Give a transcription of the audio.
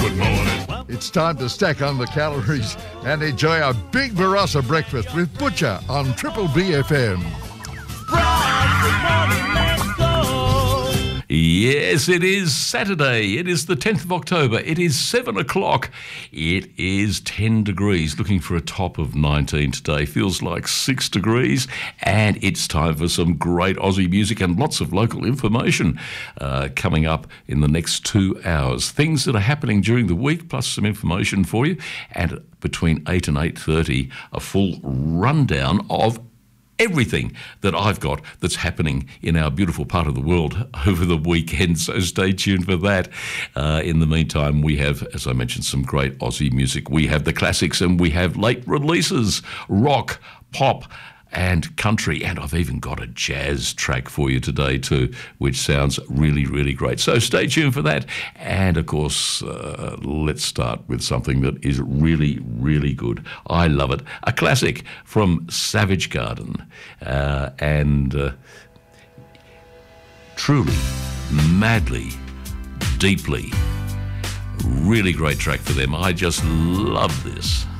Good morning. It's time to stack on the calories and enjoy a big Barossa breakfast with Butcher on Triple BFM. Yes, it is Saturday. It is the 10th of October. It is 7 o'clock. It is 10 degrees. Looking for a top of 19 today. Feels like 6 degrees. And it's time for some great Aussie music and lots of local information coming up in the next 2 hours. Things that are happening during the week, plus some information for you. And between 8 and 8:30, a full rundown of everything that I've got that's happening in our beautiful part of the world over the weekend, so stay tuned for that. In the meantime, we have, as I mentioned, some great Aussie music. We have the classics and we have late releases, rock, pop, and country, and I've even got a jazz track for you today too, which sounds really, really great. So stay tuned for that. And of course, let's start with something that is really, really good. I love it. A classic from Savage Garden. Truly, madly, deeply, really great track for them. I just love this.